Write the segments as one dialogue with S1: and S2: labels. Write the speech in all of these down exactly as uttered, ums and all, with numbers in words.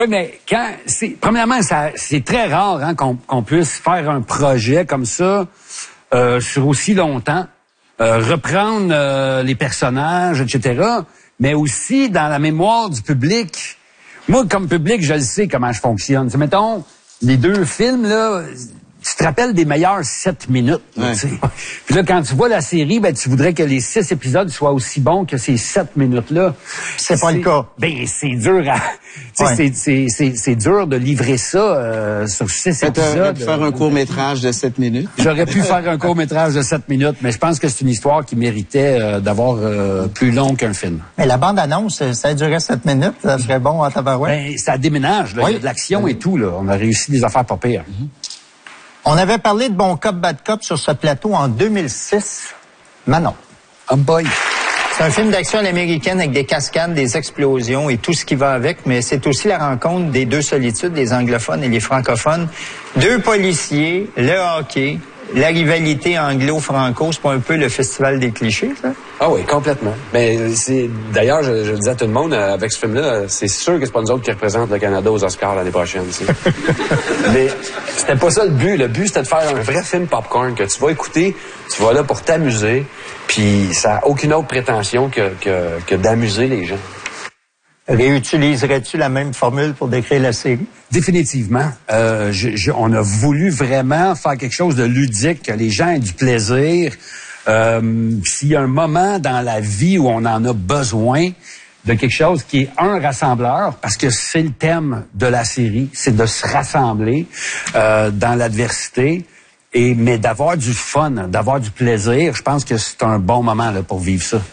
S1: Oui, mais quand c'est premièrement, ça c'est très rare hein, qu'on qu'on puisse faire un projet comme ça euh, sur aussi longtemps, euh, reprendre euh, les personnages, et cetera. Mais aussi dans la mémoire du public. Moi, comme public, je le sais comment je fonctionne. T'sais, mettons, les deux films là. Tu te rappelles des meilleures sept minutes. Là, ouais. Puis là, quand tu vois la série, ben tu voudrais que les six épisodes soient aussi bons que ces sept minutes-là.
S2: C'est pas le cas.
S1: Ben c'est dur à, ouais. c'est c'est c'est c'est dur de livrer ça euh, sur six
S3: Peut-être
S1: épisodes.
S3: Pu faire un court métrage de sept minutes.
S1: J'aurais pu faire un court métrage de sept minutes, mais je pense que c'est une histoire qui méritait euh, d'avoir euh, plus long qu'un film.
S2: Mais la bande-annonce, ça durait sept minutes, ça serait bon en tabarouette.
S1: Ben ça déménage, là, oui. Il y a de l'action oui. et tout là. On a réussi des affaires pas pires. Mm-hmm.
S2: On avait parlé de Bon Cop, Bad Cop sur ce plateau en deux mille six. Manon.
S1: Oh boy.
S2: C'est un film d'action à l'américaine avec des cascades, des explosions et tout ce qui va avec, mais c'est aussi la rencontre des deux solitudes, les anglophones et les francophones. Deux policiers, le hockey, la rivalité anglo-franco, c'est pas un peu le festival des clichés, ça?
S4: Ah oui, complètement. Mais c'est d'ailleurs, je, je le disais à tout le monde, avec ce film-là, c'est sûr que c'est pas nous autres qui représentent le Canada aux Oscars l'année prochaine. Mais c'était pas ça le but. Le but, c'était de faire un vrai film popcorn que tu vas écouter, tu vas là pour t'amuser, puis ça a aucune autre prétention que, que, que d'amuser les gens.
S2: Réutiliserais-tu la même formule pour décrire la série?
S1: Définitivement. Euh, je, je, on a voulu vraiment faire quelque chose de ludique, que les gens aient du plaisir. Euh, s'il y a un moment dans la vie où on en a besoin de quelque chose qui est un rassembleur, parce que c'est le thème de la série, c'est de se rassembler euh, dans l'adversité, et mais d'avoir du fun, d'avoir du plaisir, je pense que c'est un bon moment là, pour vivre ça.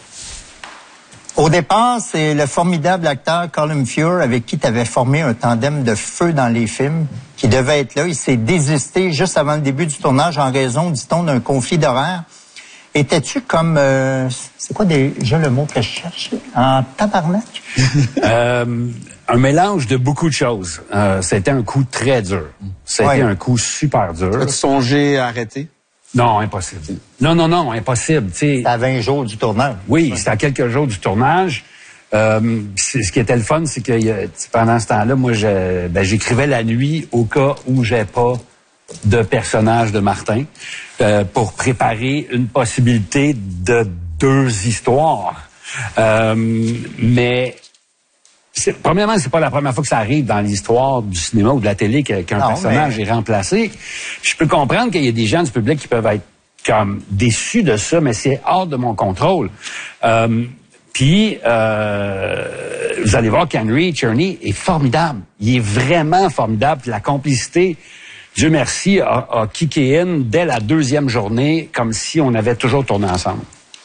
S2: Au départ, c'est le formidable acteur Colin Feore avec qui tu avais formé un tandem de feu dans les films qui devait être là. Il s'est désisté juste avant le début du tournage en raison, dit-on, d'un conflit d'horaire. Étais-tu comme... Euh, c'est quoi déjà le mot que je cherche? En tabarnak?
S1: euh, un mélange de beaucoup de choses. Euh, c'était un coup très dur. C'était ouais. un coup super dur.
S3: As-tu songé à arrêter?
S1: Non, impossible. Non, non, non, impossible.
S2: C'est à vingt jours du tournage.
S1: Oui, c'était à quelques jours du tournage. Euh, ce qui était le fun, c'est que pendant ce temps-là, moi, je, ben, j'écrivais la nuit au cas où j'ai pas de personnage de Martin euh, pour préparer une possibilité de deux histoires. Euh, mais c'est, premièrement, c'est pas la première fois que ça arrive dans l'histoire du cinéma ou de la télé qu'un non, personnage mais... est remplacé. Je peux comprendre qu'il y a des gens du public qui peuvent être comme déçus de ça, mais c'est hors de mon contrôle. Euh, Puis, euh, vous allez voir qu'Henry Czerny est formidable. Il est vraiment formidable. Puis la complicité, Dieu merci, a, a kické in dès la deuxième journée, comme si on avait toujours tourné ensemble.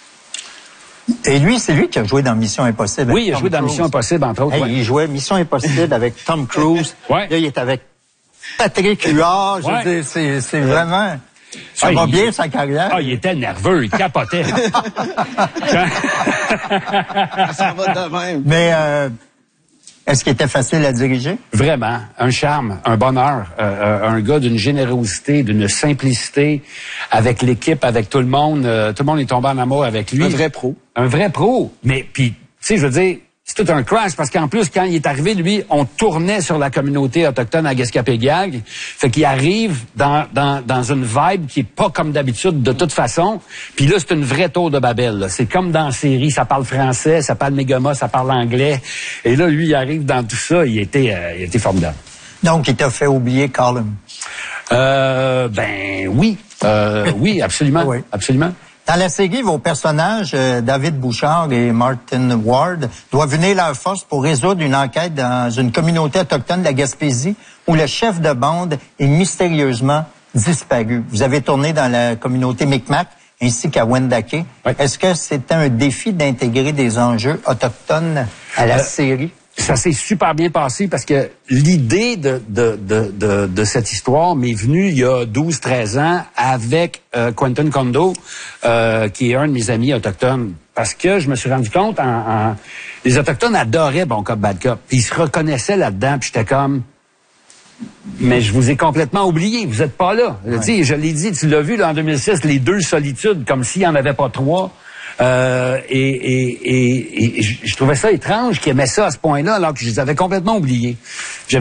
S2: Et lui, c'est lui qui a joué dans Mission Impossible.
S1: Oui, il a joué dans Mission Impossible, entre autres.
S2: Hey,
S1: ouais.
S2: Il jouait Mission Impossible avec Tom Cruise.
S1: Ouais.
S2: Là, il est avec Patrick Huard. Je ouais. veux dire, c'est, c'est vraiment... Ça ah, va il, bien, sa carrière?
S1: Ah, il était nerveux, il capotait.
S3: Ça va de même.
S2: Mais euh, est-ce qu'il était facile à diriger?
S1: Vraiment. Un charme, un bonheur. Euh, un gars d'une générosité, d'une simplicité, avec l'équipe, avec tout le monde. Euh, tout le monde est tombé en amour avec lui.
S3: Un vrai pro.
S1: Un vrai pro. Mais, puis, tu sais, je veux dire... C'est tout un crash parce qu'en plus, quand il est arrivé, lui, on tournait sur la communauté autochtone à Guescapéguag. Fait qu'il arrive dans, dans, dans une vibe qui est pas comme d'habitude de toute façon. Puis là, c'est une vraie tour de Babel. Là. C'est comme dans la série, ça parle français, ça parle négama, ça parle anglais. Et là, lui, il arrive dans tout ça, il était, euh, il était formidable.
S2: Donc, il t'a fait oublier Colin?
S1: Euh, ben oui. Euh, oui, absolument. Oui. Absolument.
S2: Dans la série, vos personnages, euh, David Bouchard et Martin Ward, doivent unir leurs forces pour résoudre une enquête dans une communauté autochtone de la Gaspésie où le chef de bande est mystérieusement disparu. Vous avez tourné dans la communauté Micmac ainsi qu'à Wendake. Oui. Est-ce que c'était un défi d'intégrer des enjeux autochtones à la euh, série?
S1: Ça s'est super bien passé parce que l'idée de, de, de, de, de cette histoire m'est venue il y a douze treize ans avec euh, Quentin Kondo, euh, qui est un de mes amis autochtones. Parce que je me suis rendu compte, en, en, les Autochtones adoraient Bon Cop, Bad Cop. Puis ils se reconnaissaient là-dedans, puis j'étais comme... Mais je vous ai complètement oublié, vous êtes pas là. Ouais. Tu sais, je l'ai dit, tu l'as vu là, en deux mille six, les deux solitudes, comme s'il n'y en avait pas trois. Euh, et, et, et, et je trouvais ça étrange qu'ils aimaient ça à ce point-là, alors que je les avais complètement oubliés.